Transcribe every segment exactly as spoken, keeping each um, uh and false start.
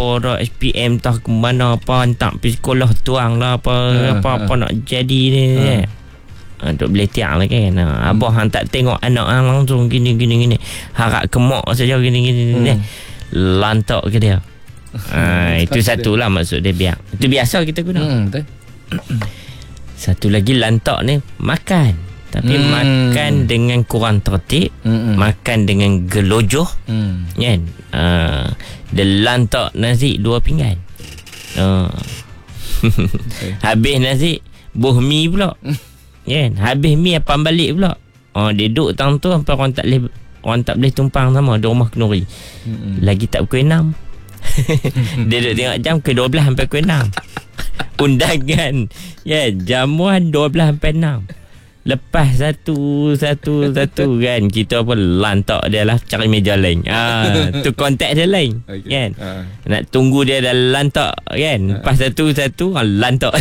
dah S P M tah ke mana apa, hantar pergi sekolah tuang lah apa uh, apa-apa uh. nak jadi ni. Uh. Ha, duk boleh tiang lah kan. Ha, abah hang tak tengok anak hang langsung gini gini gini. Harap kemak saja gini gini ni. Hmm. Lantak ke dia. Ha, itu satulah maksud dia biar. Itu biasa kita guna. Hmm, betul. Satu lagi lantak ni makan. Tapi hmm. makan dengan kurang tertib, hmm. makan dengan gelojoh. Hmm. Kan? Ha, dia lantak nasi dua pinggan. Ha. Okay. Habis nasi buh mi pula. Kan, habis mi apa balik pula. Oh, dia duduk tang tu sampai orang tak boleh orang tak boleh tumpang sama di rumah kenuri. Mm-hmm. Lagi tak pukul enam. Dia duduk tengok jam ke dua belas sampai pukul enam. Undangan. Ya, yeah, jamuan dua belas sampai enam. Lepas satu satu satu kan kita apa lantak dia lah cari meja lain. Ah, tu kontak dia lain. Okay. Kan? Uh. Nak tunggu dia dah lantak kan. Uh. Lepas satu satu lantak.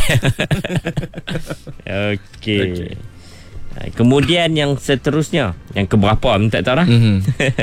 Okey. Okay. Kemudian yang seterusnya, yang keberapa tak tahu lah. Mm-hmm.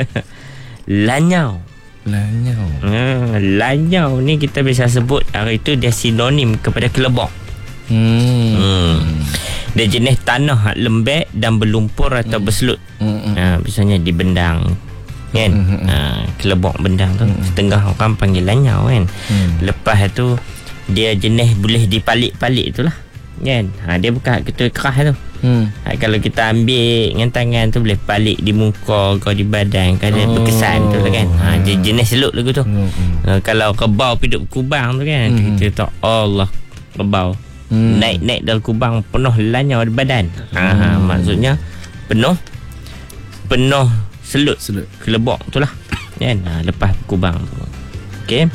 Lanyau. Lanyau. Ha, lanyau ni kita bisa sebut hari itu dia sinonim kepada kelebok. Hmm. hmm. Dia jenis tanah lembek dan berlumpur atau hmm. berselut. Hmm. Ha, biasanya di bendang. Kan? Hmm. Ha, kelebok bendang tu. Hmm. Setengah orang panggil lanyau kan. Hmm. Lepas tu dia jenis boleh dipalik-palik tu lah. Kan? Ha, dia bukan ketul keras tu. Hmm. Ha, kalau kita ambil dengan tangan tu boleh balik di muka kau di badan kan dia oh. berkesan tu lah kan. Ha, dia jenis selut lagu tu. Hmm. Ha, kalau kebau hidup kubang tu kan. Hmm. Kita tak Allah kebau. Hmm. Naik-naik dalam kubang penuh lanyau di badan. Ha, ha, maksudnya penuh penuh selut, selut. Kelebok tu lah kan. Ha, lepas kubang tu. Okey.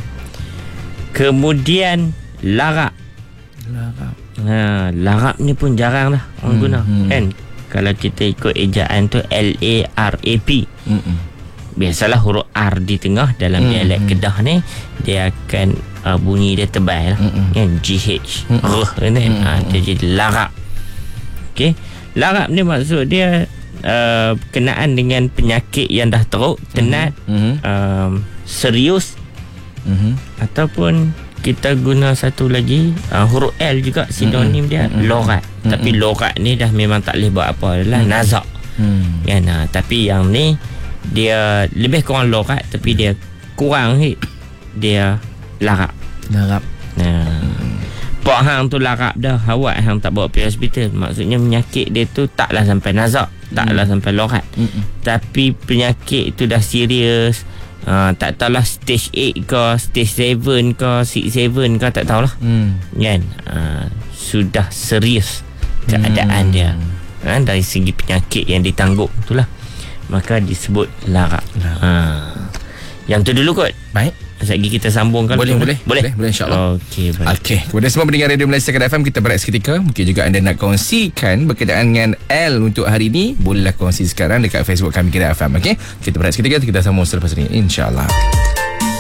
Kemudian larak. Larak. Ha, larak ni pun jarang lah orang hmm. guna hmm. kan. Kalau kita ikut ejaan tu L A R A P. Hmm. Biasalah huruf R di tengah dalam hmm. dialek Kedah ni dia akan uh, bunyi dia tebal lah. Hmm. Kan G H. Hmm. Ruh ni. Hmm. Ha, dia jadi larak. Okey. Larak ni maksud dia uh, kenaan dengan penyakit yang dah teruk, tenat, hmm. um, serius hmm. ataupun kita guna satu lagi uh, huruf L juga sinonim mm-hmm. dia mm-hmm. lorat. Mm-hmm. Tapi lorat ni dah memang tak boleh buat apa adalah mm-hmm. nazak. Mm. Kan, uh, tapi yang ni dia lebih kurang lorat tapi dia kurang hit. Dia larap. Larap. Nah. Mm. Pak hang tu larap dah, awak hang tak bawa pergi hospital. Maksudnya penyakit dia tu taklah sampai nazak, taklah mm. sampai lorat. Mm-mm. Tapi penyakit tu dah serius. Uh, tak tahulah stage eight ke stage seven ke six seven ke tak tahulah. Hmm. Kan? Uh, sudah serius keadaan hmm. dia. Kan? Dari segi penyakit yang ditanggung itulah. Maka disebut larak. Uh. Yang tu dulu kot. Baik. Sekejap kita sambung kan? Boleh, boleh. Boleh, boleh insyaAllah. Okey, baik. Okey. Kepada semua pendengar Radio Malaysia Kedah F M, kita berehat seketika. Mungkin juga anda nak kongsikan berkenaan dengan L untuk hari ini. Bolehlah kongsi sekarang dekat Facebook kami Kedah F M. Okey. Kita berehat seketika, kita sambung selepas ini. InsyaAllah.